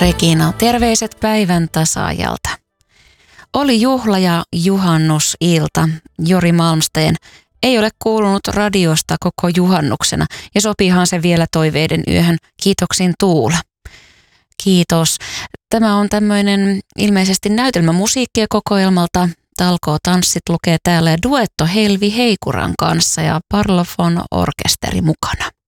Regina, terveiset päivän tasaajalta. Oli juhla ja juhannusilta. Jori Malmsteen ei ole kuulunut radiosta koko juhannuksena ja sopihan se vielä toiveiden yöhön. Kiitoksin Tuula. Kiitos. Tämä on tämmöinen ilmeisesti näytelmämusiikkia kokoelmalta. Talkoo tanssit lukee täällä ja duetto Helvi Heikuran kanssa ja Parlophone orkesteri mukana.